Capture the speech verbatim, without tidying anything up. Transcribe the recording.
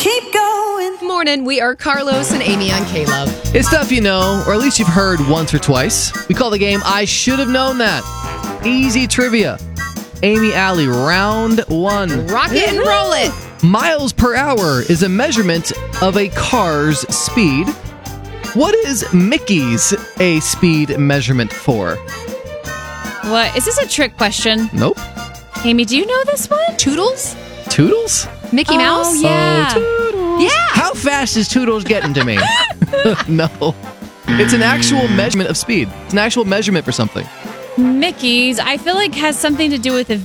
keep going. Morning, we are Carlos and Amy on K-Love. It's stuff you know, or at least you've heard once or twice. We call the game I Should Have Known That. Easy trivia. Amy Alley, round one. Rock it and roll it. Miles per hour is a measurement of a car's speed. What is Mickey's a speed measurement for? What? Is this a trick question? Nope. Amy, do you know this one? Toodles? Toodles? Mickey Oh, Mouse? yeah. Oh, Toodles. Yeah. How fast is Toodles getting to me? No. It's an actual measurement of speed. It's an actual measurement for something. Mickey's, I feel like has something to do with a